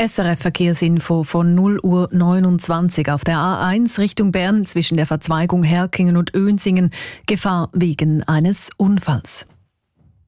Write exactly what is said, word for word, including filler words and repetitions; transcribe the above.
S R F-Verkehrsinfo von null Uhr neunundzwanzig auf der A eins Richtung Bern zwischen der Verzweigung Herkingen und Oensingen. Gefahr wegen eines Unfalls.